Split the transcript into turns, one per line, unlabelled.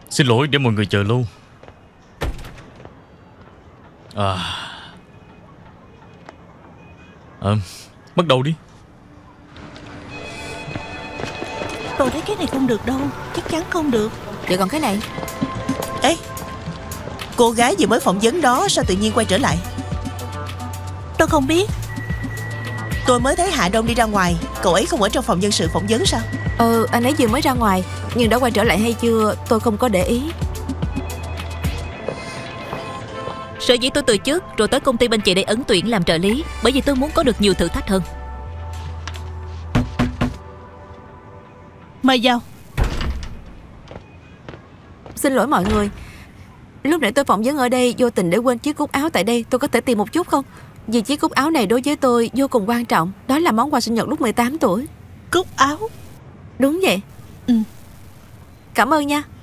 Xin lỗi để mọi người chờ lâu. Bắt đầu đi.
Tôi thấy cái này không được đâu. Chắc chắn không được.
Vậy còn cái này?
Ê, cô gái vừa mới phỏng vấn đó sao tự nhiên quay trở lại? Tôi không biết. Tôi mới thấy Hạ Đông đi ra ngoài. Cậu ấy không ở trong phòng nhân sự phỏng vấn sao?
Anh ấy vừa mới ra ngoài, nhưng đã quay trở lại hay chưa tôi không có để ý.
Sở dĩ tôi từ chức rồi tới công ty bên chị để ứng tuyển làm trợ lý, bởi vì tôi muốn có được nhiều thử thách hơn.
Mời vào.
Xin lỗi mọi người, lúc nãy tôi phỏng vấn ở đây vô tình để quên chiếc cúc áo tại đây. Tôi có thể tìm một chút không? Vì chiếc cúc áo này đối với tôi vô cùng quan trọng. Đó là món quà sinh nhật lúc 18 tuổi.
Cúc áo?
Đúng vậy.
Ừ.
Cảm ơn nha.